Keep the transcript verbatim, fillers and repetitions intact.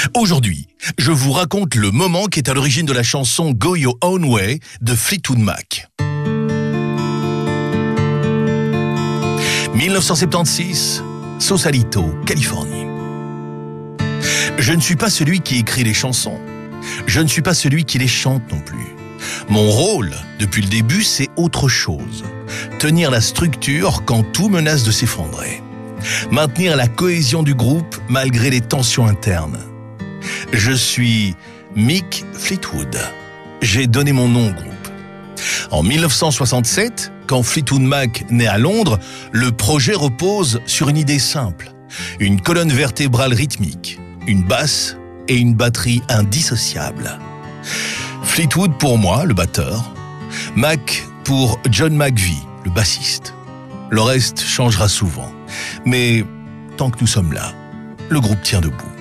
Aujourd'hui, je vous raconte le moment qui est à l'origine de la chanson Go Your Own Way de Fleetwood Mac. mille neuf cent soixante-seize, Sausalito, Californie. Je ne suis pas celui qui écrit les chansons. Je ne suis pas celui qui les chante non plus. Mon rôle, depuis le début, c'est autre chose. Tenir la structure quand tout menace de s'effondrer. Maintenir la cohésion du groupe malgré les tensions internes. Je suis Mick Fleetwood. J'ai donné mon nom au groupe. En mille neuf cent soixante-sept, quand Fleetwood Mac naît à Londres, le projet repose sur une idée simple. Une colonne vertébrale rythmique, une basse et une batterie indissociables. Fleetwood pour moi, le batteur. Mac pour John McVie, le bassiste. Le reste changera souvent. Mais tant que nous sommes là, le groupe tient debout.